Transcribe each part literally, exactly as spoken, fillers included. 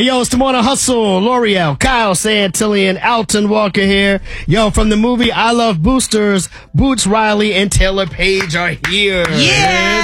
Hey, yo, it's Tawana Hustle, L'Oreal, Kyle Santillian, Alton Walker here. Yo, from the movie I Love Boosters, Boots Riley and Taylor Page are here. Yeah. Yes,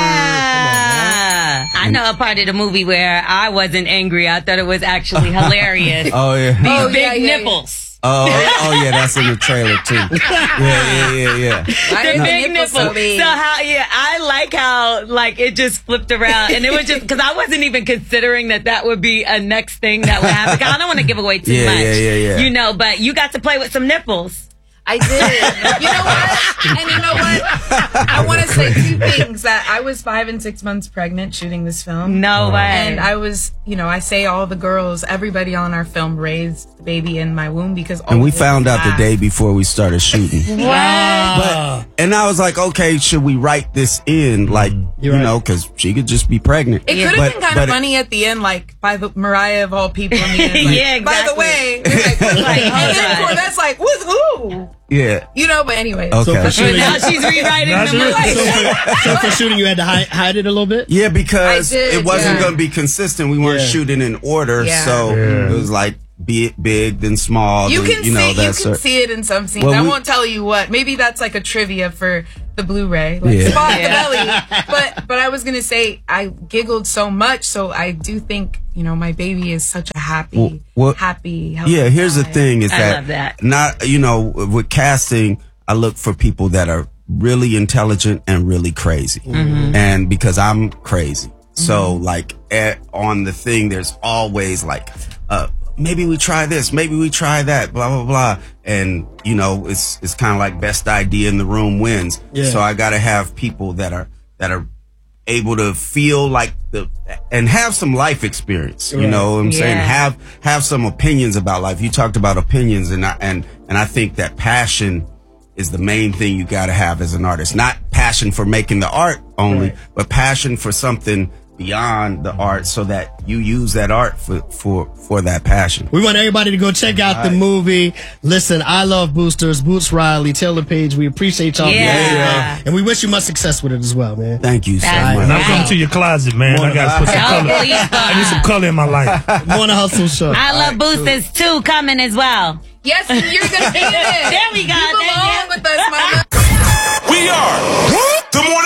sir. I know a part of the movie where I wasn't angry. I thought it was actually hilarious. Oh, yeah. These Oh, big yeah, yeah, nipples. Oh, oh yeah, that's in the trailer too. Yeah, yeah, yeah, yeah. The big nipples. So how? Yeah, I like how like it just flipped around, and it was just because I wasn't even considering that that would be a next thing that would happen. I don't want to give away too Yeah, much. yeah, yeah, yeah. You know, but you got to play with some nipples. I did. You know what? And you know what? I want to say two things. That I was five and six months pregnant shooting this film. No way. And I was, you know, I say all the girls, everybody on our film raised the baby in my womb because all And we of us found out the laughed. day before we started shooting. Wow. But, and I was like, okay, should we write this in? Like, you right. know, because she could just be pregnant. It could have But- been kind but of it- funny at the end, like by the Mariah of all people. In the end, like, Yeah, By the exactly. way, like, like, and then Corvette's like, "What's who?" Yeah. You know, but anyway. Okay. So for But shooting, now she's rewriting so the movie. for, so for shooting, you had to hide, hide it a little bit? Yeah, because I did, it wasn't yeah. going to be consistent. We weren't Yeah. shooting in order, Yeah. so it was like be big, then small. You then, can you know, see, you that can sort- see it in some scenes. Well, I we- won't tell you what. Maybe that's like a trivia for the Blu-ray, like Yeah. spot Yeah. the belly. But but I was gonna say I giggled so much, so I do think you know my baby is such a happy, Well, well, happy. healthy Yeah, here's the guy. thing: is I that, love that. not you know with casting, I look for people that are really intelligent and really crazy, and because I'm crazy, so like at, on the thing, there's always like, uh, maybe we try this, maybe we try that, blah blah blah, and you know it's it's kind of like best idea in the room wins. Yeah. So I got to have people that are that are able to feel like the and have some life experience. You Right. know what I'm saying? Yeah. Have have some opinions about life. You talked about opinions, and I, and and I think that passion is the main thing you got to have as an artist. Not passion for making the art only, Right. but passion for something beyond the art, so that you use that art for for for that passion. We want everybody to go check out the movie. Listen, I Love Boosters, Boots Riley, Taylor Page. We appreciate y'all. Yeah. being here. And we wish you much success with it as well, man. Thank you so That's much. And I'm Right. coming to your closet, man. I gotta put some Oh, color. please, I need some color in my life. Wanna Hustle Show. I love Boosters too coming as well. Yes, and you're gonna be in it. There we go. You There- belong yeah. with us, mama. We are the Morning